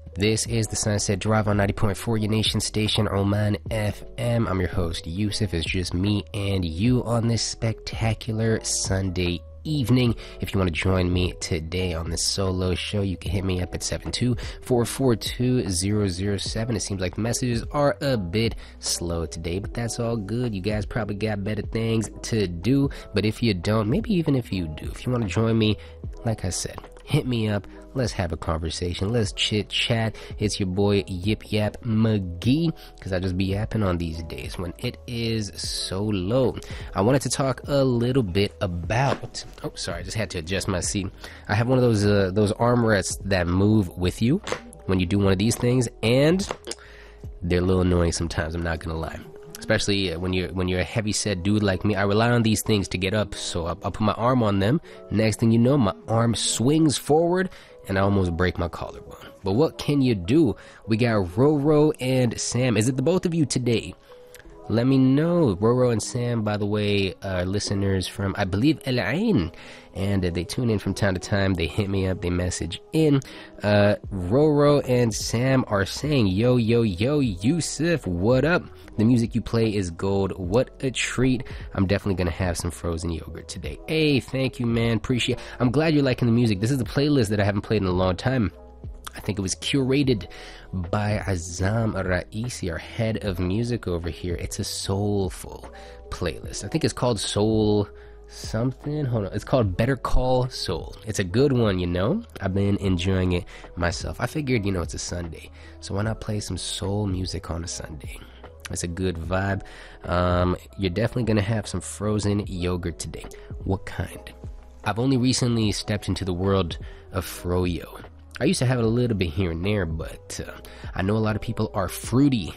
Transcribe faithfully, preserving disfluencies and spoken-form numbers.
This is the Sunset Drive on ninety point four, your nation station, Oman F M. I'm your host, Yusuf. It's just me and you on this spectacular Sunday evening. If you want to join me today on this solo show, you can hit me up at seven two, four four two, zero zero seven. It seems like the messages are a bit slow today, but that's all good. You guys probably got better things to do, but if you don't, maybe even if you do, if you want to join me, like I said, hit me up. Let's have a conversation. Let's chit chat. It's your boy Yip Yap McGee, because I just be yapping on these days when it is so low. I wanted to talk a little bit about, oh sorry, I just had to adjust my seat. I have one of those uh, those armrests that move with you when you do one of these things, and they're a little annoying sometimes, I'm not gonna lie. Especially when you're when you're a heavy-set dude like me. I rely on these things to get up, so I'll, I'll put my arm on them. Next thing you know, my arm swings forward, and I almost break my collarbone. But what can you do? We got Roro and Sam. Is it the both of you today? Let me know. Roro and Sam, by the way, are listeners from, I believe, El Ain. And uh, they tune in from time to time. They hit me up. They message in. Uh, Roro and Sam are saying, yo, yo, yo, Yusuf, what up? The music you play is gold. What a treat. I'm definitely going to have some frozen yogurt today. Hey, thank you, man. Appreciate it. I'm glad you're liking the music. This is the playlist that I haven't played in a long time. I think it was curated by Azam Raisi, our head of music over here. It's a soulful playlist. I think it's called Soul something. Hold on. It's called Better Call Soul. It's a good one, you know. I've been enjoying it myself. I figured, you know, it's a Sunday, so why not play some soul music on a Sunday? It's a good vibe. Um, you're definitely going to have some frozen yogurt today. What kind? I've only recently stepped into the world of froyo. I used to have it a little bit here and there, but uh, I know a lot of people are fruity